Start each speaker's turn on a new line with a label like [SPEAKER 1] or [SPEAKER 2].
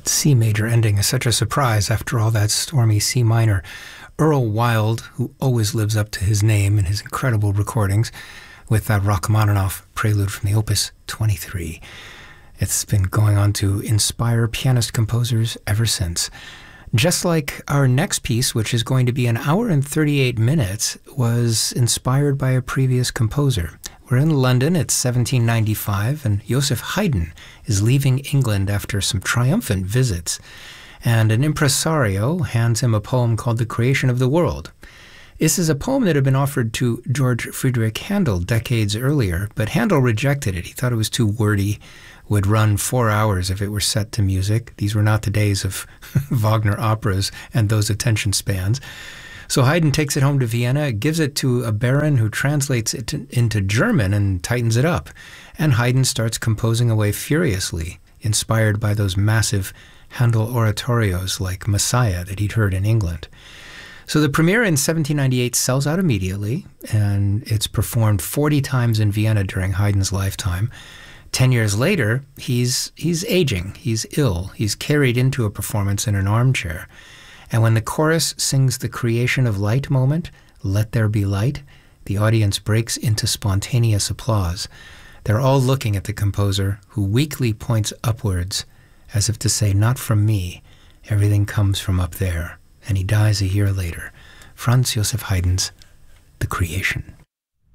[SPEAKER 1] That C major ending is such a surprise after all that stormy C minor. Earl Wild, who always lives up to his name in his incredible recordings, with that Rachmaninoff prelude from the Opus 23. It's been going on to inspire pianist composers ever since. Just like our next piece, which is going to be an hour and 38 minutes, was inspired by a previous composer. We're in London, it's 1795, and Joseph Haydn is leaving England after some triumphant visits. And an impresario hands him a poem called The Creation of the World. This is a poem that had been offered to George Friedrich Handel decades earlier, but Handel rejected it. He thought it was too wordy, would run 4 hours if it were set to music. These were not the days of Wagner operas and those attention spans. So Haydn takes it home to Vienna, gives it to a baron who translates it into German and tightens it up. And Haydn starts composing away furiously, inspired by those massive Handel oratorios like Messiah that he'd heard in England. So the premiere in 1798 sells out immediately, and it's performed 40 times in Vienna during Haydn's lifetime. 10 years later, he's aging, he's ill, he's carried into a performance in an armchair. And when the chorus sings the creation of light moment, "Let there be light," the audience breaks into spontaneous applause. They're all looking at the composer, who weakly points upwards, as if to say, "Not from me, everything comes from up there." And he dies a year later. Franz Joseph Haydn's The Creation.